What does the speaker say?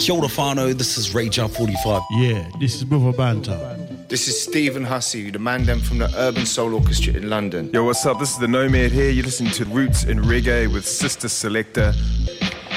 Kia ora whānau, this is Ray Jar 45. Yeah, this is Brother Banter. This is Stephen Hussey, the mandem from the Urban Soul Orchestra in London. Yo, what's up? This is the Nomad here. You're listening to Roots in Reggae with Sister Selector.